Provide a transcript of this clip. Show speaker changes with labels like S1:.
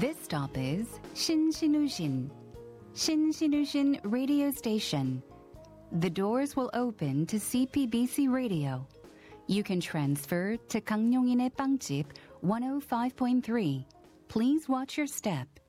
S1: This stop is Shinsinushin. Shinsinushin Radio Station. The doors will open to CPBC Radio. You can transfer to 강용인의 빵집 105.3. Please watch your step.